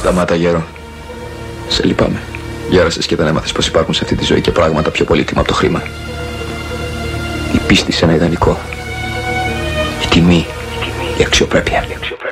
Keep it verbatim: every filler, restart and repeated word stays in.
Σταμάτα, γέρο. Σε λυπάμαι. Γέρασες και δεν έμαθες πως υπάρχουν σε αυτή τη ζωή και πράγματα πιο πολύτιμα από το χρήμα. Η πίστη σε ένα ιδανικό. Η τιμή. Η αξιοπρέπεια.